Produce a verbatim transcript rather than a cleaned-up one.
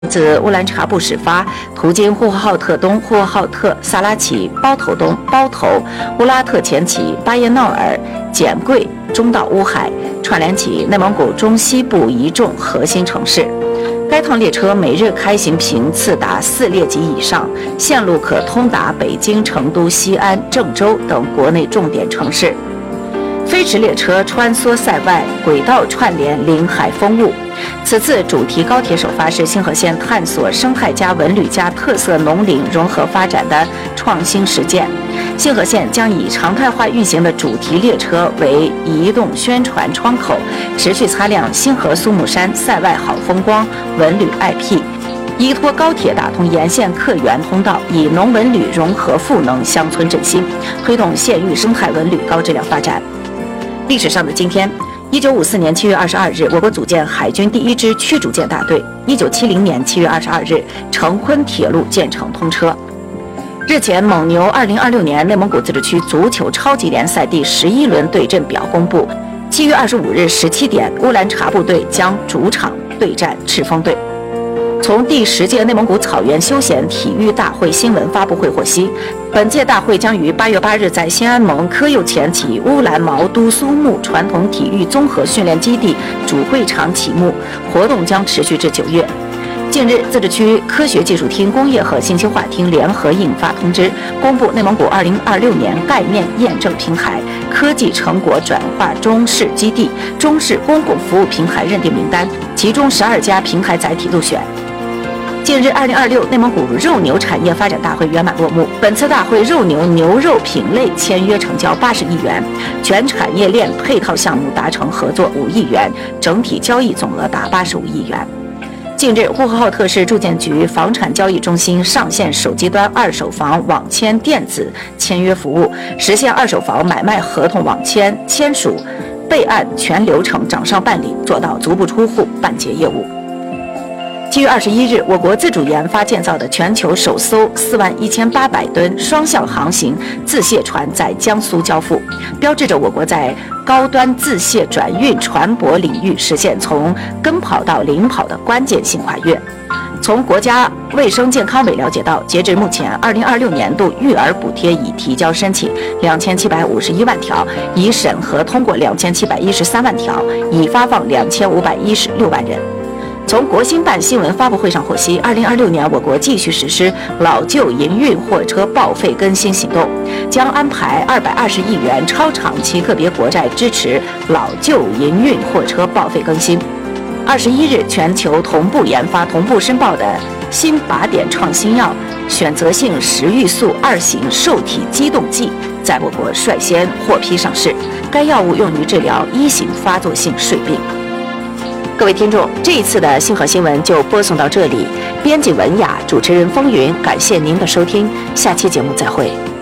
自乌兰察布始发，途经呼和浩特东、呼和浩特、萨拉齐、包头东、包头、乌拉特前旗、巴彦淖尔、简贵，中到乌海，串联起内蒙古中西部一众核心城市。该趟列车每日开行频次达四列级以上，线路可通达北京、成都、西安、郑州等国内重点城市。飞驰列车穿梭塞外，轨道串联临海风物。此次主题高铁首发是星河线探索生态加文旅加特色农林融合发展的创新实践。星河线将以常态化运行的主题列车为移动宣传窗口，持续擦亮星河苏木山塞外好风光文旅 I P， 依托高铁打通沿线客源通道，以农文旅融合赋能乡村振兴，推动县域生态文旅高质量发展。历史上的今天，一九五四年七月二十二日，我国组建海军第一支驱逐舰大队。一九七零年七月二十二日，成昆铁路建成通车。日前，蒙牛二零二六年内蒙古自治区足球超级联赛第十一轮对阵表公布。七月二十五日十七点，乌兰察布队将主场对战赤峰队。从第十届内蒙古草原休闲体育大会新闻发布会获悉，本届大会将于八月八日在新安盟科右前旗乌兰毛都苏木传统体育综合训练基地主会场启幕，活动将持续至九月。近日，自治区科学技术厅、工业和信息化厅联合印发通知，公布内蒙古二零二六年盖面验证平台科技成果转化中试基地、中试公共服务平台认定名单，其中十二家平台载体入选。近日，二零二六内蒙古肉牛产业发展大会圆满落幕。本次大会肉牛牛肉品类签约成交八十亿元，全产业链配套项目达成合作五亿元，整体交易总额达八十五亿元。近日，呼和浩特市住建局房产交易中心上线手机端二手房网签电子签约服务，实现二手房买卖合同网签、签署、备案全流程掌上办理，做到足不出户办结业务。七月二十一日，我国自主研发建造的全球首艘四万一千八百吨双向航行自卸船在江苏交付，标志着我国在高端自卸转运船舶领域实现从跟跑到领跑的关键性跨越。从国家卫生健康委了解到，截至目前，二零二六年度育儿补贴已提交申请两千七百五十一万条，已审核通过两千七百一十三万条，已发放两千五百一十六万人。从国新办新闻发布会上获悉，二零二六年我国继续实施老旧营运货车报废更新行动，将安排二百二十亿元超长期个别国债支持老旧营运货车报废更新。二十一日，全球同步研发、同步申报的新靶点创新药选择性食欲素二型受体激动剂在我国率先获批上市，该药物用于治疗一型发作性睡病。各位听众，这一次的星河新闻就播送到这里。编辑文雅，主持人风云，感谢您的收听，下期节目再会。